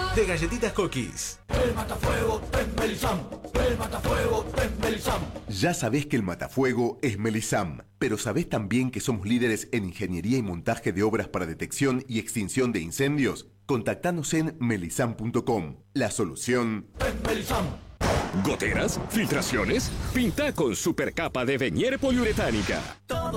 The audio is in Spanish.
de galletitas Cookies. El matafuego es Melisam. El matafuego es Melisam. Ya sabés que el matafuego es Melisam, pero ¿sabés también que somos líderes en ingeniería y montaje de obras para detección y extinción de incendios? Contactanos en melisam.com. La solución es Melisam. ¿Goteras? ¿Filtraciones? Pinta con supercapa de Venier poliuretánica. Todo